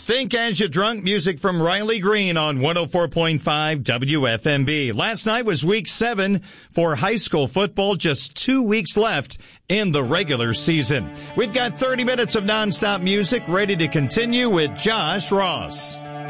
Think As You Drunk, music from Riley Green on 104.5 WFMB. Last night was week 7 for high school football. Just 2 weeks left in the regular season. We've got 30 minutes of nonstop music ready to continue with Josh Ross.